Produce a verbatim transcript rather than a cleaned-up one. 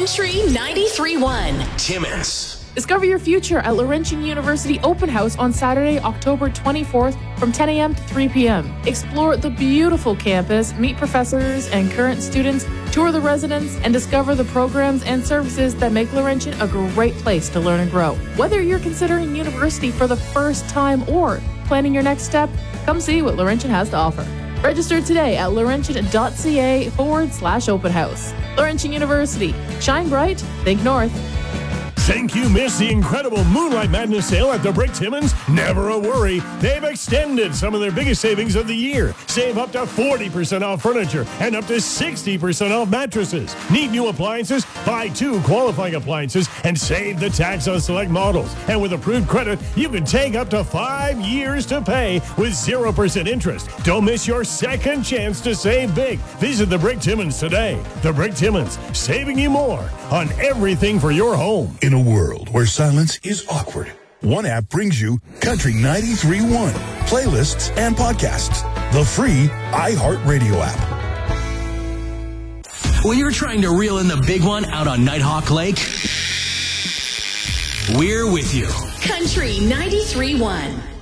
Country ninety-three point one. Timmins. Discover your future at Laurentian University Open House on Saturday, October twenty-fourth from ten a.m. to three p.m. Explore the beautiful campus, meet professors and current students, tour the residents, and discover the programs and services that make Laurentian a great place to learn and grow. Whether you're considering university for the first time or planning your next step, come see what Laurentian has to offer. Register today at laurentian.ca forward slash open house. Laurentian University. Shine bright, think north. Think you missed the incredible Moonlight Madness sale at the Brick Timmins? Never a worry. They've extended some of their biggest savings of the year. Save up to forty percent off furniture and up to sixty percent off mattresses. Need new appliances? Buy two qualifying appliances and save the tax on select models. And with approved credit, you can take up to five years to pay with zero percent interest. Don't miss your second chance to save big. Visit the Brick Timmins today. The Brick Timmins, saving you more on everything for your home. In a world where silence is awkward, one app brings you Country ninety-three point one, playlists and podcasts. The free iHeartRadio app. When you're trying to reel in the big one out on Nighthawk Lake, we're with you. Country ninety-three point one.